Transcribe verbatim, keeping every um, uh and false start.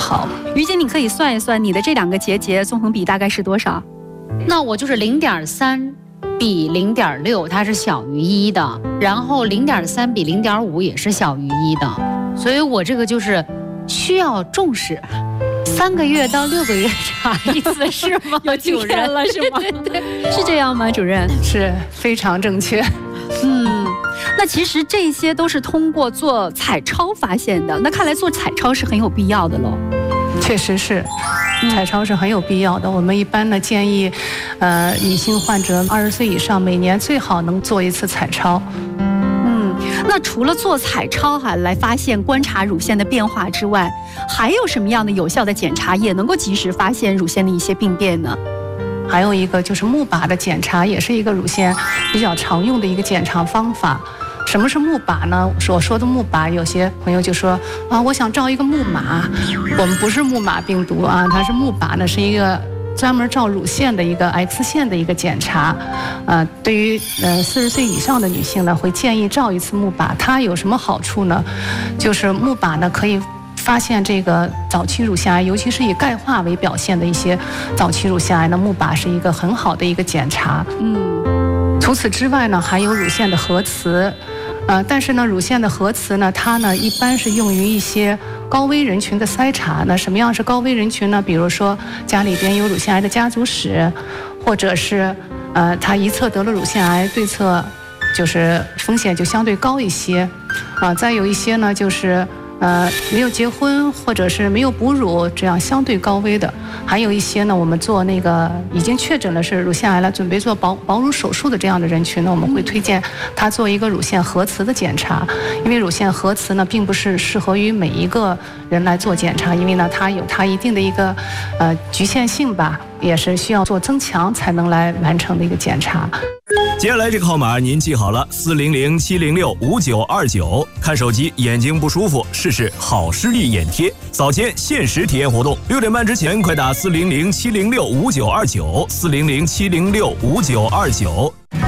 好。于姐，你可以算一算你的这两个结节纵横比大概是多少？ 那我就是零点三比零点六，它是小于一的，然后零点三比零点五也是小于一的，所以我这个就是需要重视。三个月到六个月查一次是吗？ 有经验了是吗？对对对，是这样吗，主任？ 是非常正确。 嗯，那其实这些都是通过做彩超发现的，那看来做彩超是很有必要的喽。 确实是，彩超是很有必要的。我们一般呢建议，呃，女性患者二十岁以上每年最好能做一次彩超。 嗯，那除了做彩超哈来发现观察乳腺的变化之外，还有什么样的有效的检查也能够及时发现乳腺的一些病变呢？ 还有一个就是钼靶的检查，也是一个乳腺比较常用的一个检查方法。什么是钼靶呢？所说的钼靶，有些朋友就说啊，我想照一个木马。我们不是木马病毒啊，它是钼靶呢，是一个专门照乳腺的一个 X 线的一个检查。呃，对于呃四十岁以上的女性呢，会建议照一次钼靶。它有什么好处呢？就是钼靶呢可以发现这个早期乳腺癌，尤其是以钙化为表现的一些早期乳腺癌呢，钼靶是一个很好的一个检查。嗯，除此之外呢，还有乳腺的核磁。呃，但是呢，乳腺的核磁呢，它呢一般是用于一些高危人群的筛查。那什么样是高危人群呢？比如说家里边有乳腺癌的家族史，或者是呃他一侧得了乳腺癌，对侧就是风险就相对高一些。啊、呃，再有一些呢就是呃没有结婚或者是没有哺乳，这样相对高危的。还有一些呢，我们做那个已经确诊了是乳腺癌了，准备做保保乳手术的这样的人群呢，我们会推荐他做一个乳腺核磁的检查。因为乳腺核磁呢，并不是适合于每一个人来做检查，因为呢，它有它一定的一个呃局限性吧，也是需要做增强才能来完成的一个检查。 接下来这个号码您记好了，四零零七零六五九二九。看手机眼睛不舒服，试试好视力眼贴，早间限时体验活动，六点半之前快打四零零七零六五九二九，四零零七零六五九二九。